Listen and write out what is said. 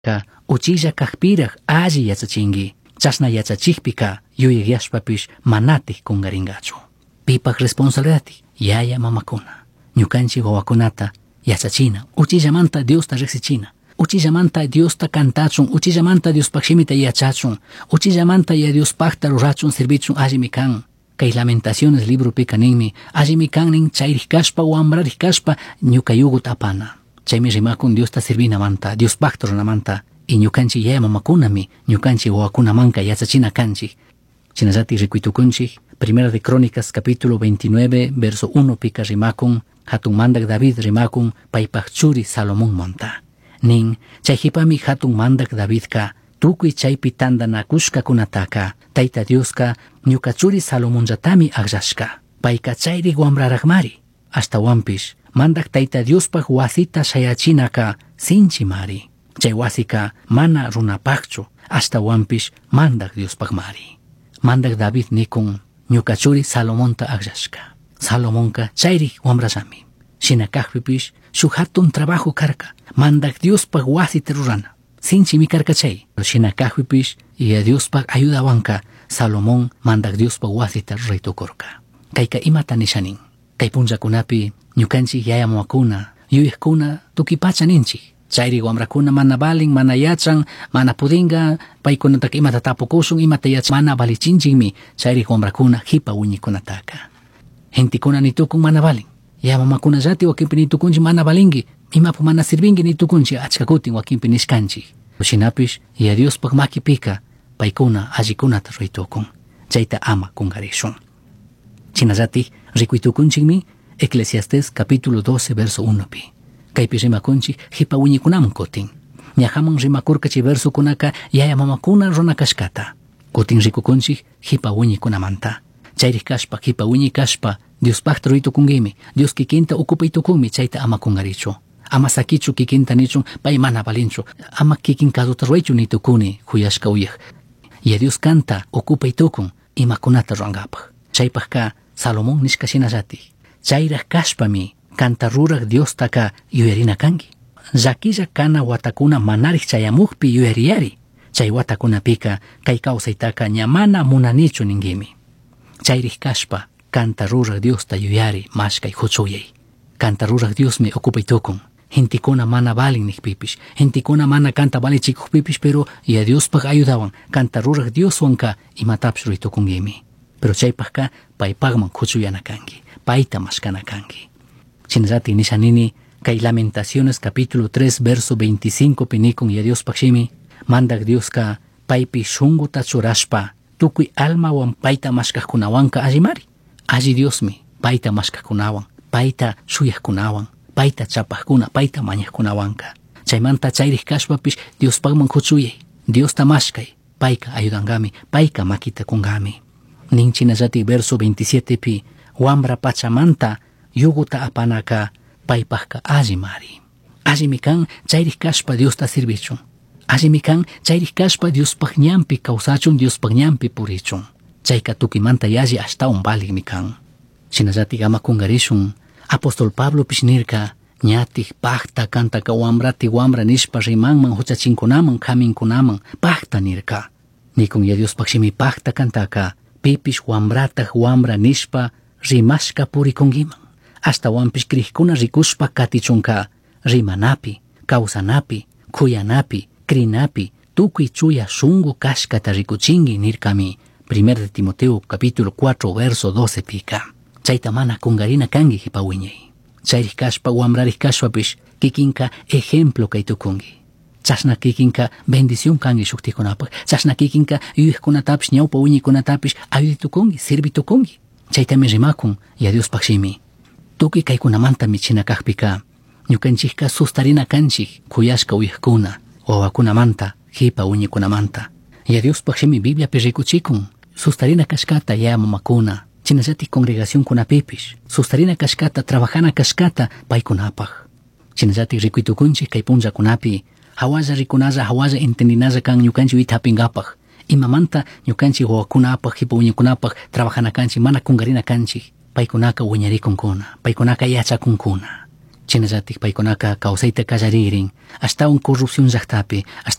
ka uchilla kakpiraq alli yachachinki. Chasna yachachikpika yuyagyashpapish manatij kungaringachu. Pipak responsabilidad yaya mamakuna. Ñukanchik wawakunata yachachina. Uchillamanta Diosta riqsichina. Uchillamanta Diosta cantachun. Uchillamanta Diospaq shimita yachachun. Uchillamanta ya Diospaqta rurachun servichun allimi kan. Kay Lamentaciones libro pika ninmi allimi kannin chayrik kashpa wamrarik kashpa ñuka yugut apana. Chaymi rimakun Diosta servinamanta, Diospaqta runamanta. Y ñukanchik yaya mamakunami ñukanchik wawakunamanka yachachina kanchik. Chinallatik rikuitukunchik Primera de Crónicas capítulo 29 verso 1 pika rimakun hatun mandak David rimakun paypaq churi Salomón monta. Nin chayhipami hatun mandak Davidka tukuy chaypi tandanakushkakunataka Tayta Dioska ñuka churi Salomonllatami aqllashka. Payka chayrik wamraraqmari. Ashtawanpish mandak Tayta Diospaq wasita shayachinaka sinchimari. Chay wasika mana runapaqchu ashtawanpish mandak Diospaqmari. Mandak David nikun ñuka churi Salomonta aqllashka. Salomonka chayrik wamrallami. Shinakaqpipish shuk hatun trabajo karka. Mandak Diospaq wasita rurana. Sinchimi karka chay. Shinakaqpipish y Diospaq ayudawanka Salomón mandak Diospaq wasita ruraytukurka. Kayka imata nishanin. Kay punllakunapi ñukanchik yaya mamakuna yuyiqkuna tukipacha ninchik. Chayri wamrakuna mana balin, mana yachan, mana pudinga, paykunataka imata tapukushun, imata yachan, mana balichinchikmi, chayri wamrakuna hipa wiñikunataka. Gentikuna nitukun mana balin. Ya mamakuna llati wakinpi nitukunchik mana balinki, imapu mana sirvinki nitukunchik, achka kutin wakinpi nishkanchik. Shinapish, ya Diospaq makipika, paykuna allikunata ruraytukun. Chayta ama kungarishun. Chinallatik rikuitukunchikmi Eclesiastés capítulo 12 verso 1 pi. Kaypi rimakunchik hipa wiñikunaman kutin. Ñahaman rimakurka chay verso kunaka yaya mamakuna runakashkata. Kutin rikukunchik hipa wiñikunamanta. Chayrik kashpa hipa wiñi kashpa Diospaqta ruraytukungimi. Dios kikinta ukupaytukunmi chayta ama kungarichu. Ama sakichu kikinta nichun pay mana balinchu. Ama kikin kaduta ruraychu nitukuni kuyashka uyaq. Ya Dios kanta ukupaytukun imakunata ruangapaq. Chaypaqka Salomón nishka shinallati. Chayraq kashpami kanta ruraq Diostaka yuyarina kanki. Llakilla kana watakuna manarik chayamuqpi yuyariyari. Chay watakunapika kay kawsaytaka ñamana munanichu ningimi. Chayrik kashpa kanta ruraq Diosta yuyari mashkay huchuyay. Kanta ruraq Diosmi ukupaytukun. Gentikuna mana balin nikpipish. Gentikuna mana kanta balichikuqpipish pero ya Diospaq ayudawan kanta ruraq Dioswanka imatapsh ruraytukungimi. Pero chaypaqka paypaqman huchuyana kanki. Payta mashkana kanki. Chinallatik nishanini kay Lamentaciones capítulo 3 verso 25 pinikun ya Diospaq shimi mandak Dioska paypi shunguta churashpa tukuy almawan payta mashkaqkunawanka allimari. Alli Diosmi payta mashkaqkunawan, payta shuyaqkunawan, payta chapaqkuna, payta mañaqkunawanka. Chaymanta chayrik kashpapish Diospaqman huchuyay. Diosta mashkay, payka ayudangami, payka makita kungami. Nin chinallatik verso 27 pi wambra pachamanta yuguta apanaka paypaqka allimari. Allimi kan chayrik kashpa Diosta sirvichun. Allimi kan chayrik kashpa Diospaq ñanpi kawsachun, Diospaq ñanpi purichun. Chayka tukimanta yalli ashtawan baligmi kan. Shinallatik ama kungarishun Apóstol Pablo pishnirka ñatik paqta kantaka wamrati wamra nishpa rimanman huchachinkunaman kaminkunaman paqta nirka. Nikun ya Diospaq shimi paqta kantaka pipish wamrataq wamra nishpa rimashka purikungiman. Hasta wampish krikuna rikushpa katichunka rimanapi, kawsanapi, kuyanapi, krinapi, tukuy chuya shungu kashkata rikuchingi nirkami. 1 de Timoteo capítulo 4 verso 12 pika. Chayta mana kungarina kangi hipa wiñay. Chayrik kashpa wamrarik kashpapish kikinka ejemplo kaytukungi. Chashna kikinka bendición kangi shuktikunapaq. Chashna kikinka yuyiqkunatapish ñawpa wiñikunatapish ayuditukungi, servitukungi. Chaytami rimakun ya Diospaq shimi. Tukuy kaykunamanta michinakaqpika ñukanchikka sustarina kanchik kuyashka uyaqkuna wawakunamanta hipa wiñikunamanta. Ya Diospaq shimi Bibliapi rikuchikun sustarina kashkata ya mamakuna. Chinallatik congregación kunapipish sustarina kashkata trabajana kashkata paykunapaq. Chinallatik rikuitukunchik kay punllakunapi hawalla rikunalla hawalla entendinalla kan ñukanchik withapingapaq. Imamanta ñukanchik wawakunapaq hipa wiñikunapaq trabajana kanchik mana kungarina kanchik. Paykunaka wiñarikunkuna, paykunaka yachakunkuna. chinallatik paykunaqa kawsayta kallaririn hasta un corrupción llaqtapi hasta